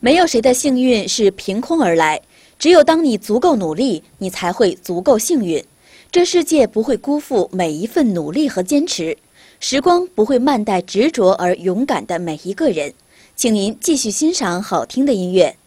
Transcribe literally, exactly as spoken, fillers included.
没有谁的幸运是凭空而来，只有当你足够努力，你才会足够幸运。这世界不会辜负每一份努力和坚持，时光不会慢待执着而勇敢的每一个人。请您继续欣赏好听的音乐。